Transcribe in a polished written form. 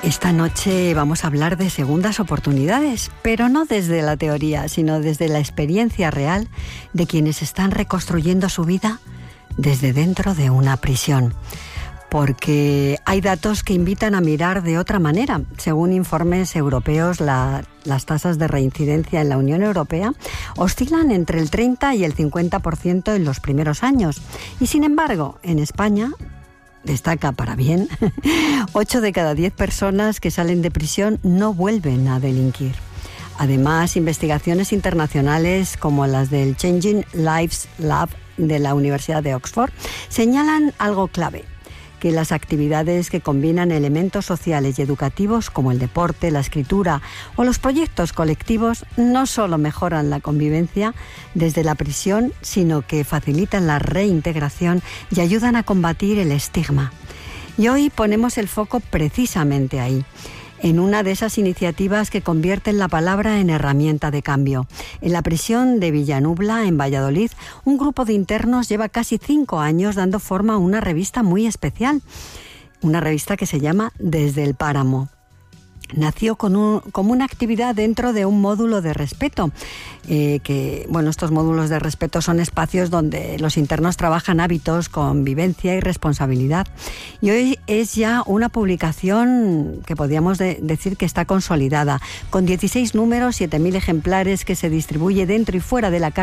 Esta noche vamos a hablar de segundas oportunidades, pero no desde la teoría, sino desde la experiencia real de quienes están reconstruyendo su vida desde dentro de una prisión. Porque hay datos que invitan a mirar de otra manera. Según informes europeos, las tasas de reincidencia en la Unión Europea oscilan entre el 30 y el 50% en los primeros años. Y sin embargo, en España destaca para bien, 8 de cada 10 personas que salen de prisión no vuelven a delinquir. Además, investigaciones internacionales como las del Changing Lives Lab de la Universidad de Oxford señalan algo clave: que las actividades que combinan elementos sociales y educativos como el deporte, la escritura o los proyectos colectivos no solo mejoran la convivencia desde la prisión, sino que facilitan la reintegración y ayudan a combatir el estigma. Y hoy ponemos el foco precisamente ahí, en una de esas iniciativas que convierten la palabra en herramienta de cambio. En la prisión de Villanubla, en Valladolid, un grupo de internos lleva casi 5 años dando forma a una revista muy especial, una revista que se llama Desde el Páramo. Nació como una actividad dentro de un módulo de respeto, estos módulos de respeto son espacios donde los internos trabajan hábitos, convivencia y responsabilidad. Y hoy es ya una publicación que podríamos decir que está consolidada, con 16 números, 7.000 ejemplares, que se distribuye dentro y fuera de la cárcel